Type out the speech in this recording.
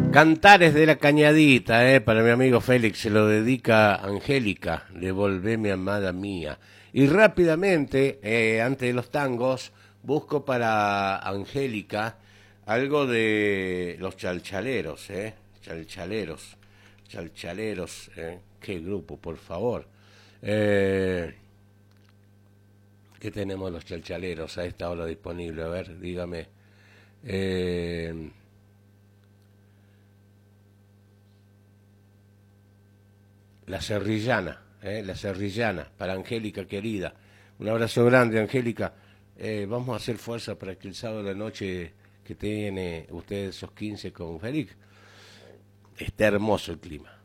Cantares de la Cañadita, para mi amigo Félix, se lo dedica Angélica, devolveme amada mía. Y rápidamente, antes de los tangos, busco para Angélica algo de los chalchaleros, chalchaleros, chalchaleros, qué grupo, por favor. ¿Qué tenemos los chalchaleros a esta hora disponible? A ver, dígame. Eh, la Serrillana, para Angélica querida. Un abrazo grande, Angélica. Vamos a hacer fuerza para que el sábado de la noche que tiene usted esos 15 con Félix, esté hermoso el clima.